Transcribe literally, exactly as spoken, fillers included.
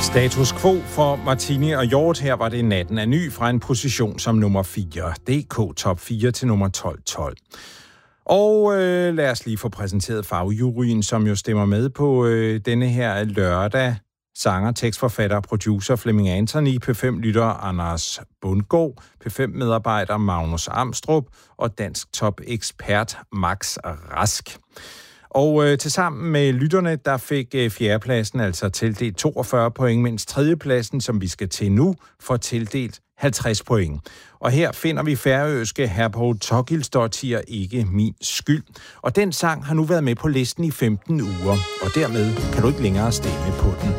Status quo for Martini og Hjort. Her var det natten af ny fra en position som nummer fire. D K top fire til nummer tolv tolv. Og øh, lad os lige få præsenteret farvejuryen, som jo stemmer med på øh, denne her lørdag. Sanger, tekstforfatter og producer Flemming Anthony, P fem-lytter Anders Bundgaard, P fem-medarbejder Magnus Amstrup og dansk top-ekspert Max Rask. Og øh, tilsammen med lytterne, der fik øh, fjerdepladsen altså tildelt toogfyrre point, mens tredjepladsen, som vi skal til nu, får tildelt halvtreds point. Og her finder vi færøske Herborg Togilsdottir Ikke min skyld. Og den sang har nu været med på listen i femten uger, og dermed kan du ikke længere stemme på den.